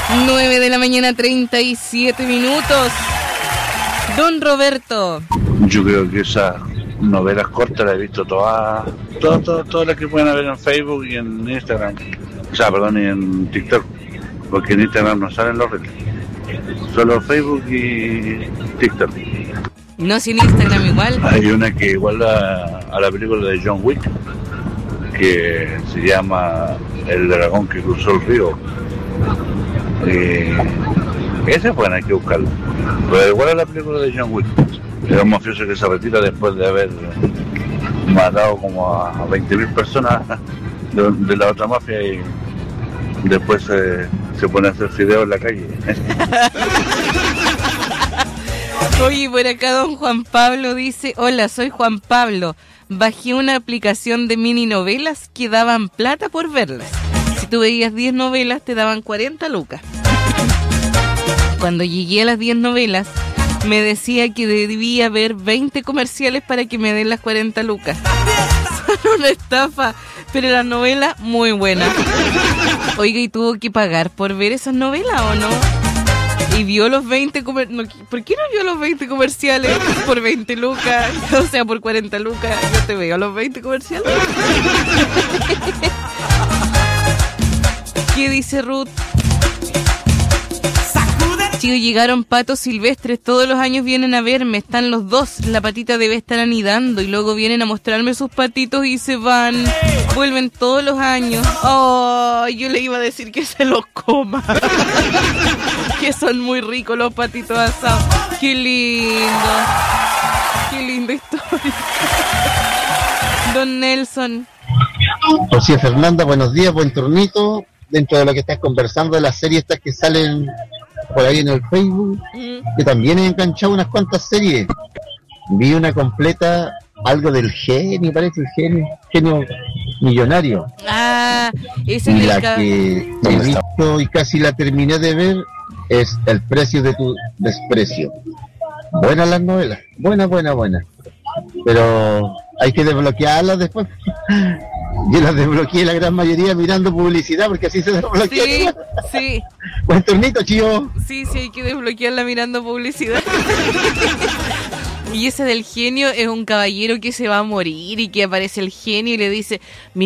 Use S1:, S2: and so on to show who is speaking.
S1: 9 de la mañana, 37 minutos. Don Roberto.
S2: Yo creo que esas novelas cortas las he visto todas las que pueden haber en Facebook y en Instagram. O sea, perdón, y en TikTok. Porque en Instagram no salen los reels. Solo Facebook y TikTok.
S1: No, sin Instagram igual.
S2: Hay una que igual a la película de John Wick, que se llama El dragón que cruzó el río. Esa es buena, hay que buscarla. Pero igual a la película de John Wick. Era un mafioso que se retira después de haber matado como a 20.000 personas de la otra mafia y después se pone a hacer fideos en la calle.
S1: Oye, por acá don Juan Pablo dice: hola, soy Juan Pablo. Bajé una aplicación de mini novelas que daban plata por verlas. Si tú veías 10 novelas te daban 40 lucas. Cuando llegué a las 10 novelas me decía que debía ver 20 comerciales para que me den las 40 lucas. Son una estafa, pero la novela muy buena. Oiga, ¿y tuvo que pagar por ver esas novelas o no? Y vio los 20 comerciales. ¿Por qué no vio los 20 comerciales por 20 lucas? O sea, por 40 lucas. Yo te veo los 20 comerciales. ¿Qué dice Ruth? Chicos, llegaron patos silvestres. Todos los años vienen a verme. Están los dos. La patita debe estar anidando. Y luego vienen a mostrarme sus patitos y se van. Vuelven todos los años. Oh, yo le iba a decir que se los coma. Que son muy ricos los patitos asados. Qué lindo. Qué linda historia. Don Nelson.
S3: José Fernanda, buenos días, buen turnito. Dentro de lo que estás conversando de las series estas que salen por ahí en el Facebook, que también he enganchado unas cuantas series. Vi una completa, algo del genio, parece el genio millonario.
S1: Ah, esa
S3: y
S1: es
S3: la que he visto y casi la terminé de ver es El precio de tu desprecio. Buenas las novelas, buena. Pero hay que desbloquearlas después. Yo las desbloqueé la gran mayoría mirando publicidad, porque así se desbloquea.
S1: Sí.
S3: Buen turnito, chío.
S1: Sí, hay que desbloquearla mirando publicidad. Y ese del genio es un caballero que se va a morir y que aparece el genio y le dice: